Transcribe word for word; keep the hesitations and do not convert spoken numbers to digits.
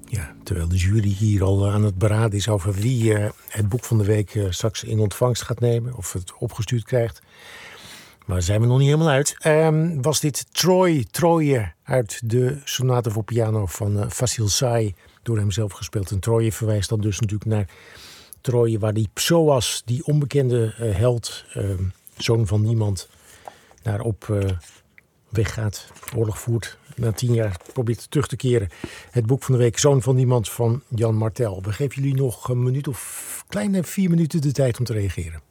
Ja, terwijl de jury hier al aan het beraden is over wie uh, het boek van de week uh, straks in ontvangst gaat nemen. Of het opgestuurd krijgt. Maar daar zijn we nog niet helemaal uit. Um, was dit Troy, Troje uit de sonate voor piano van uh, Vasil Say. Door hem zelf gespeeld. En Troje verwijst dan dus natuurlijk naar Troje. Waar die Psoas, die onbekende uh, held, uh, zoon van niemand, daarop uh, weggaat. Oorlog voert. Na tien jaar probeert terug te keren. Het boek van de week, Zoon van niemand van Jan Martel. We geven jullie nog een minuut of kleine vier minuten de tijd om te reageren.